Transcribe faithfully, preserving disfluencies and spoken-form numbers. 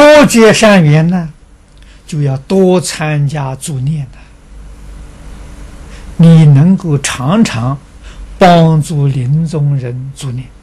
多结善缘呢，就要多参加助念的。你能够常常帮助临终人助念。